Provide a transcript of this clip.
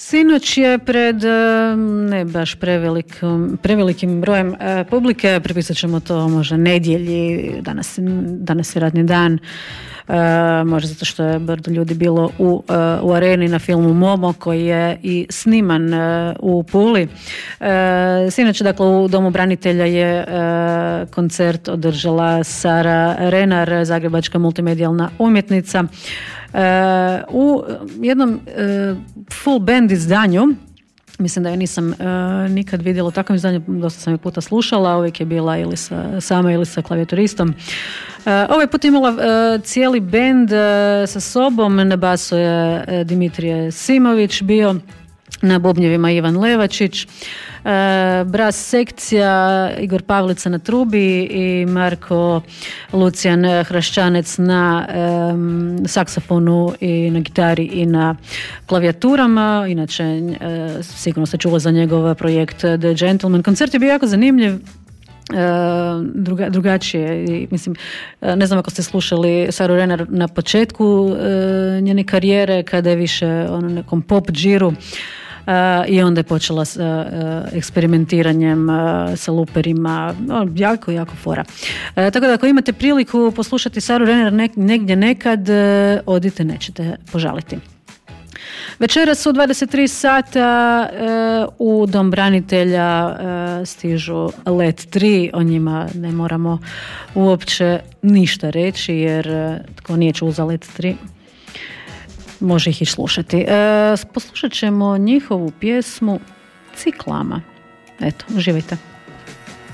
Sinoć je pred ne baš prevelikim brojem publike, pripisat ćemo to možda nedjelji, danas je radni dan, možda zato što je brdo ljudi bilo u areni na filmu Momo koji je i sniman u Puli. Sinoć, dakle, u Domu branitelja je koncert održala Sara Renar, zagrebačka multimedijalna umjetnica. U jednom full band izdanju, mislim da je nisam nikad vidjela u takvom izdanju, dosta sam je puta slušala, uvijek je bila sama ili sa klavijaturistom. Ovaj put imala cijeli band sa sobom, na basu je Dimitrije Simović bio, na bubnjevima Ivan Levačić, bras sekcija Igor Pavlica na trubi i Marko Lucijan Hraščanec na saksofonu i na gitari i na klavijaturama. Inače, sigurno ste čuli za njegov projekt The Gentleman. Koncert je bio jako zanimljiv, drugačije. Mislim, ne znam ako ste slušali Saru Renar na početku njene karijere, kada je više na nekom pop džiru, i onda je počela s eksperimentiranjem sa luperima, jako fora. Tako da ako imate priliku poslušati Saru Renar negdje nekad, odite, nećete požaliti. Večeras u 23 sata u Dom branitelja stižu Let 3, o njima ne moramo uopće ništa reći, jer tko nije čuo za Let 3 može ih i slušati. Poslušat ćemo njihovu pjesmu Ciklama. Eto, uživajte.